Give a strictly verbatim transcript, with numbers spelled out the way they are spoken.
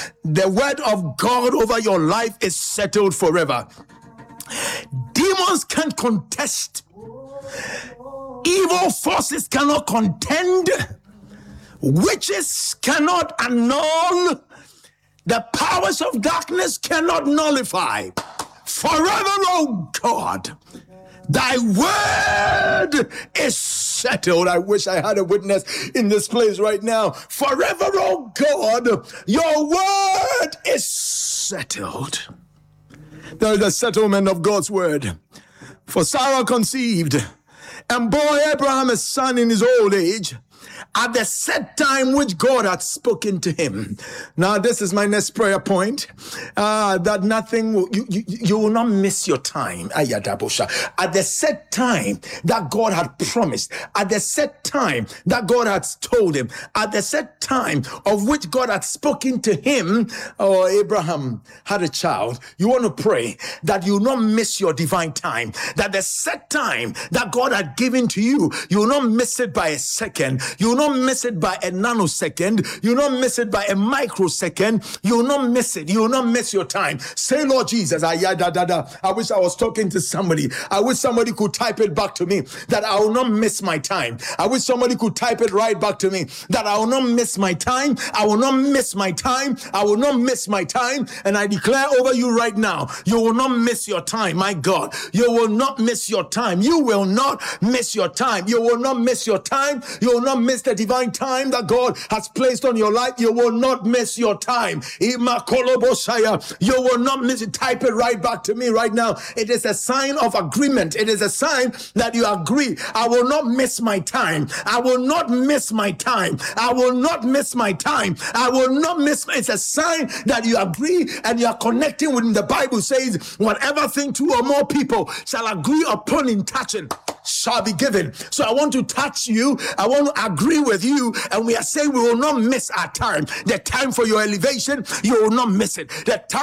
The word of God over your life is settled forever. Demons can't contest. Evil forces cannot contend. Witches cannot annul. The powers of darkness cannot nullify. Forever, oh God, thy word is settled. I wish I had a witness in this place right now. Forever, oh God, your word is settled. There is a settlement of God's word. For Sarah conceived and bore Abraham a son in his old age, at the set time which God had spoken to him. Now, this is my next prayer point. Uh, that nothing will, you, you, you will not miss your time. Ayadabosha. At the set time that God had promised, at the set time that God had told him, at the set time of which God had spoken to him, or Abraham had a child. You want to pray that you will not miss your divine time, that the set time that God had given to you, you will not miss it by a second. You will not miss it by a nanosecond. You will not miss it by a microsecond. You will not miss it. You will not miss your time. Say, Lord Jesus, I, I, da, da, da. I wish I was talking to somebody. I wish somebody could type it back to me that I will not miss my time. I wish somebody could type it right back to me that I will not miss my time. I will not miss my time. I will not miss my time. And I declare over you right now, you will not miss your time. My God, you will not miss your time. You will not miss your time. You will not miss your time. You will not miss the divine time that God has placed on your life. You will not miss your time. You will not miss it. Type it right back to me right now. It is a sign of agreement. It is a sign that you agree. I will not miss my time. I will not miss my time. I will not miss my time. I will not miss. It's a sign that you agree and you are connecting with. The Bible says, whatever thing two or more people shall agree upon in touching shall be given. So I want to touch you. I want to agree with you. And we are saying we will not miss our time. The time for your elevation, you will not miss it. The time